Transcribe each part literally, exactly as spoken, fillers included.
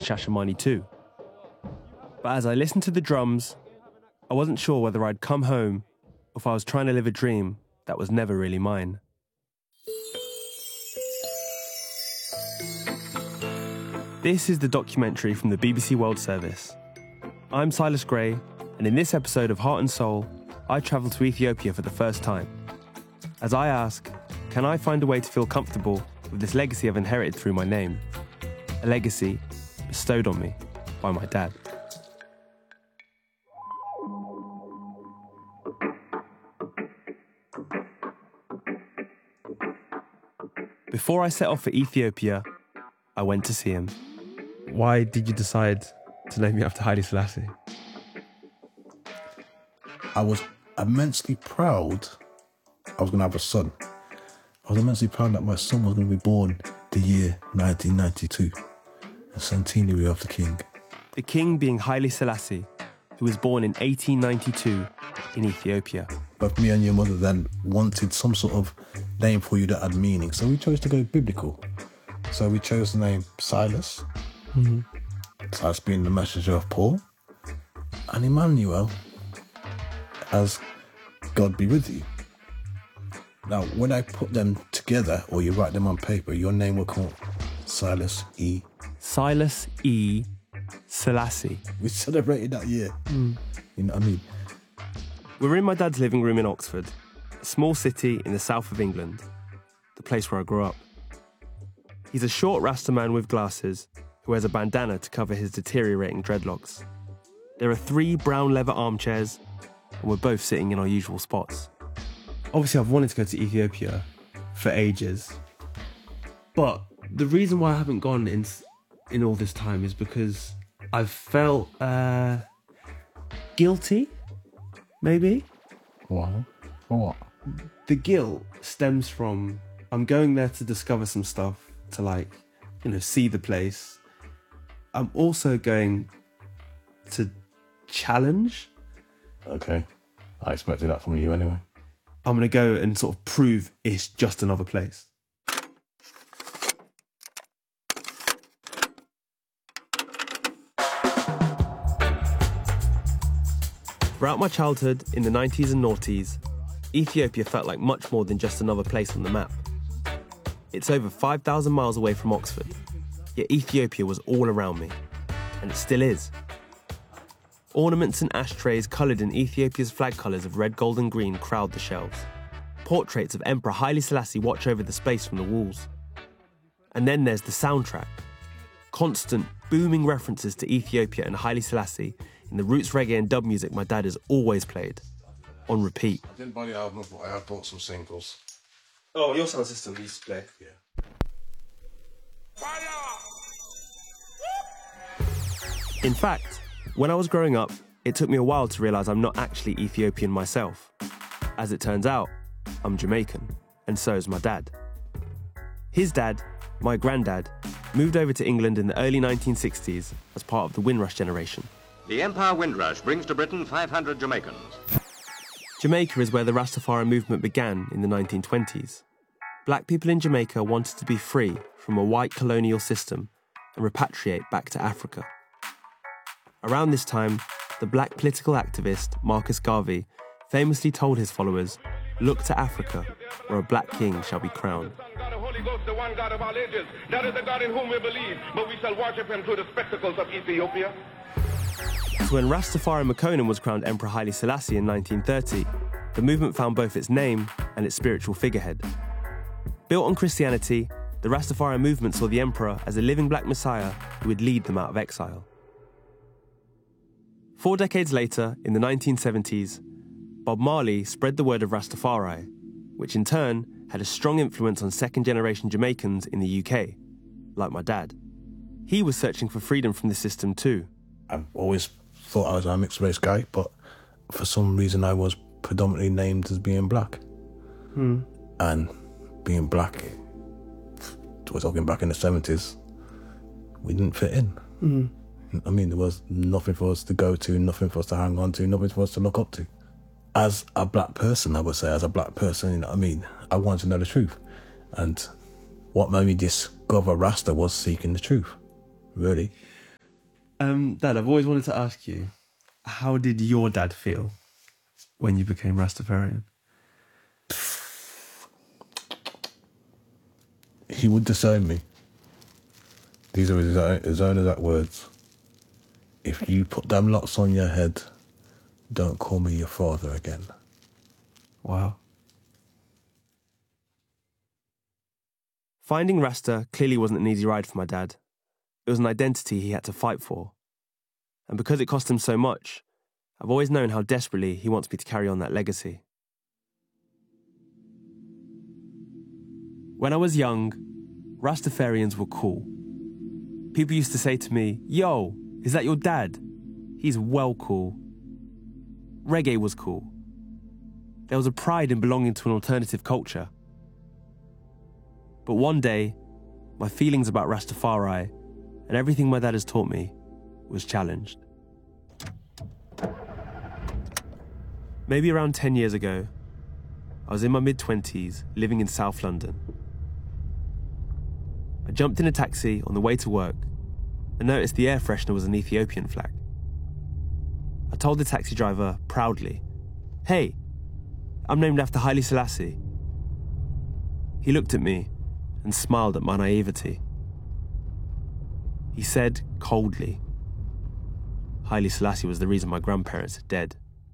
Shashamane too. But as I listened to the drums, I wasn't sure whether I'd come home or if I was trying to live a dream that was never really mine. This is the documentary from the B B C World Service. I'm Silas Gray, and in this episode of Heart and Soul, I travel to Ethiopia for the first time. As I ask, can I find a way to feel comfortable with this legacy I've inherited through my name? A legacy bestowed on me by my dad. Before I set off for Ethiopia, I went to see him. Why did you decide to name me after Haile Selassie? I was immensely proud I was going to have a son. I was immensely proud that my son was going to be born the year nineteen ninety-two, the centenary of the king. The king being Haile Selassie, who was born in eighteen ninety-two in Ethiopia. But me and your mother then wanted some sort of name for you that had meaning, so we chose to go biblical. So we chose the name Silas. Mm-hmm. Silas being the messenger of Paul, and Emmanuel as God be with you. Now, when I put them together, or you write them on paper, your name will come Silas E. Silas E. Selassie. We celebrated that year. Mm. You know what I mean? We're in my dad's living room in Oxford, a small city in the south of England, the place where I grew up. He's a short Rasta man with glasses who has a bandana to cover his deteriorating dreadlocks. There are three brown leather armchairs, and we're both sitting in our usual spots. Obviously, I've wanted to go to Ethiopia for ages, but the reason why I haven't gone in in all this time is because I've felt uh, guilty, maybe. What? For what? The guilt stems from I'm going there to discover some stuff, to like, you know, see the place. I'm also going to challenge. Okay. I expected that from you anyway. I'm going to go and sort of prove it's just another place. Throughout my childhood, in the nineties and noughties, Ethiopia felt like much more than just another place on the map. It's over five thousand miles away from Oxford, yet Ethiopia was all around me, and it still is. Ornaments and ashtrays coloured in Ethiopia's flag colours of red, gold and green crowd the shelves. Portraits of Emperor Haile Selassie watch over the space from the walls. And then there's the soundtrack. Constant, booming references to Ethiopia and Haile Selassie in the roots reggae and dub music my dad has always played. On repeat. I didn't buy the album, but I have bought some singles. Oh, your sound system used to play? Yeah. In fact, when I was growing up, it took me a while to realise I'm not actually Ethiopian myself. As it turns out, I'm Jamaican, and so is my dad. His dad, my granddad, moved over to England in the early nineteen sixties as part of the Windrush generation. The Empire Windrush brings to Britain five hundred Jamaicans. Jamaica is where the Rastafari movement began in the nineteen twenties. Black people in Jamaica wanted to be free from a white colonial system and repatriate back to Africa. Around this time, the black political activist Marcus Garvey famously told his followers, "Look to Africa, where a black king shall be crowned." The one God of all ages, that is the God in whom we believe, but we shall worship him through the spectacles of Ethiopia. So when Rastafari Makonnen was crowned Emperor Haile Selassie in nineteen thirty, the movement found both its name and its spiritual figurehead. Built on Christianity, the Rastafari movement saw the emperor as a living black messiah who would lead them out of exile. Four decades later, in the nineteen seventies, Bob Marley spread the word of Rastafari, which in turn had a strong influence on second-generation Jamaicans in the U K, like my dad. He was searching for freedom from the system too. I've always thought I was a mixed-race guy, but for some reason I was predominantly named as being black. Hmm. And being black, we're talking back in the seventies, we didn't fit in. Hmm. I mean, there was nothing for us to go to, nothing for us to hang on to, nothing for us to look up to. As a black person, I would say, as a black person, you know what I mean, I wanted to know the truth. And what made me discover Rasta was seeking the truth, really. Um, Dad, I've always wanted to ask you, how did your dad feel when you became Rastafarian? He would disown me. These are his own, his own exact words. If you put them lots on your head, don't call me your father again. Wow. Finding Rasta clearly wasn't an easy ride for my dad. It was an identity he had to fight for. And because it cost him so much, I've always known how desperately he wants me to carry on that legacy. When I was young, Rastafarians were cool. People used to say to me, "Yo, is that your dad? He's well cool." Reggae was cool. There was a pride in belonging to an alternative culture. But one day, my feelings about Rastafari and everything my dad has taught me was challenged. Maybe around ten years ago, I was in my mid-twenties, living in South London. I jumped in a taxi on the way to work and noticed the air freshener was an Ethiopian flag. I told the taxi driver proudly, "Hey, I'm named after Haile Selassie." He looked at me and smiled at my naivety. He said coldly, "Haile Selassie was the reason my grandparents are dead."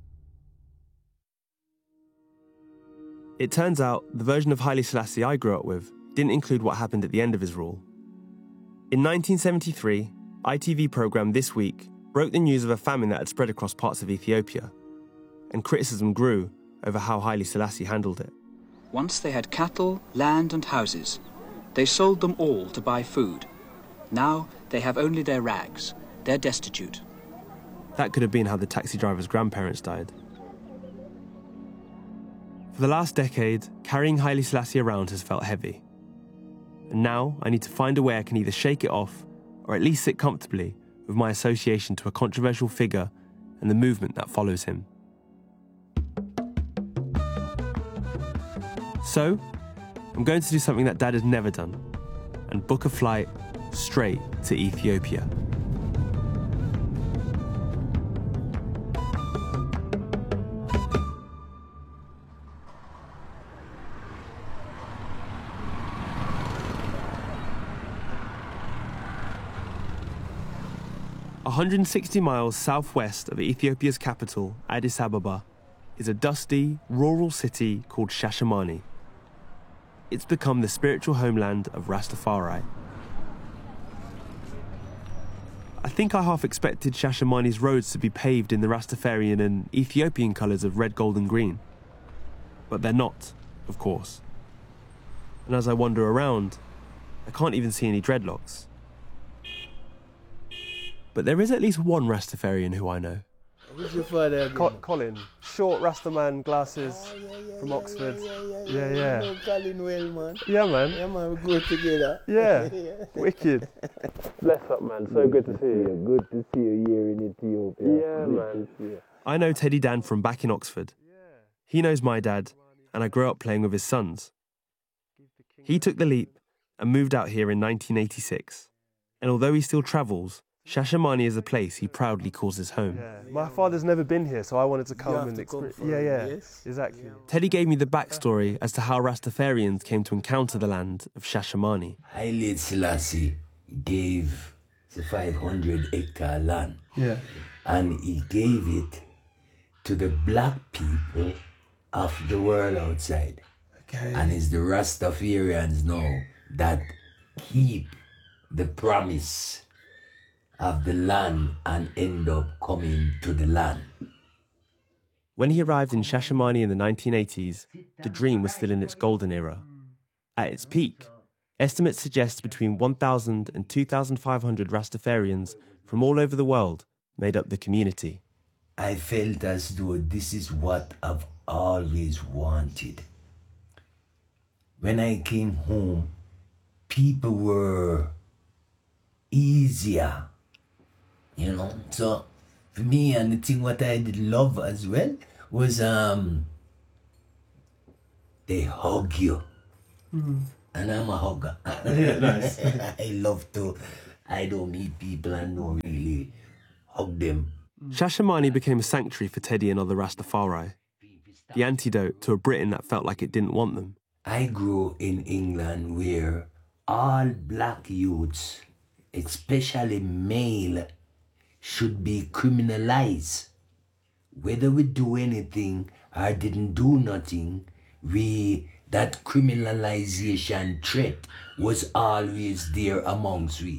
It turns out the version of Haile Selassie I grew up with didn't include what happened at the end of his rule. In nineteen seventy-three, I T V programme This Week broke the news of a famine that had spread across parts of Ethiopia, and criticism grew over how Haile Selassie handled it. Once they had cattle, land and houses. They sold them all to buy food. Now they have only their rags. They're destitute. That could have been how the taxi driver's grandparents died. For the last decade, carrying Haile Selassie around has felt heavy. And now I need to find a way I can either shake it off or at least sit comfortably with my association to a controversial figure and the movement that follows him. So, I'm going to do something that Dad has never done and book a flight straight to Ethiopia. one hundred sixty miles southwest of Ethiopia's capital, Addis Ababa, is a dusty, rural city called Shashamane. It's become the spiritual homeland of Rastafari. I think I half expected Shashamane's roads to be paved in the Rastafarian and Ethiopian colours of red, gold and green. But they're not, of course. And as I wander around, I can't even see any dreadlocks. But there is at least one Rastafarian who I know. Who's your father again? Co- Colin, short Rastaman, glasses, Oh, yeah, yeah, from yeah, Oxford. Yeah, yeah, Yeah, yeah. yeah. You know Colin well, man. Yeah, man. Yeah, man, we go together. Yeah, wicked. Bless up, man. So good to see you. Good to see you here in Ethiopia. Yeah, Good man. to see you. I know Teddy Dan from back in Oxford. He knows my dad, and I grew up playing with his sons. He took the leap and moved out here in nineteen eighty-six. And although he still travels, Shashamane is a place he proudly calls his home. Yeah. My father's never been here, so I wanted to come You have and to come experience. for Yeah, it, yeah, yes. exactly. Teddy gave me the backstory as to how Rastafarians came to encounter the land of Shashamane. Haile Selassie gave the five hundred hectare land. Yeah. And he gave it to the black people of the world outside. Okay. And it's the Rastafarians now that keep the promise of the land and end up coming to the land. When he arrived in Shashamane in the nineteen eighties, the dream was still in its golden era. At its peak, estimates suggest between one thousand and two thousand five hundred Rastafarians from all over the world made up the community. I felt as though this is what I've always wanted. When I came home, people were easier, you know. So for me, and the thing what I did love as well was um they hug you. Mm. And I'm a hugger. Yeah, nice. I love to, I don't meet people and don't really really hug them. Shashamani became a sanctuary for Teddy and other Rastafari, the antidote to a Britain that felt like it didn't want them. I grew in England where all black youths, especially male, should be criminalized. Whether we do anything or didn't do nothing, we that criminalization threat was always there amongst we.